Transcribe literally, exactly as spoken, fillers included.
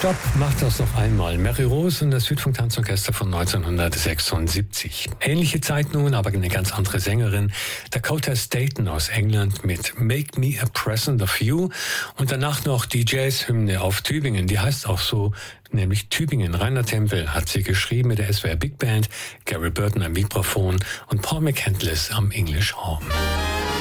Stopp, macht das noch einmal. Mary Rose und das Südfunk-Tanzorchester von neunzehnhundertsechsundsiebzig. Ähnliche Zeit nun, aber eine ganz andere Sängerin. Dakota Staton aus England mit Make Me a Present of You. Und danach noch die Jazz-Hymne auf Tübingen. Die heißt auch so, nämlich Tübingen. Rainer Tempel hat sie geschrieben mit der S W R Big Band, Gary Burton am Mikrofon und Paul McCandless am English Horn.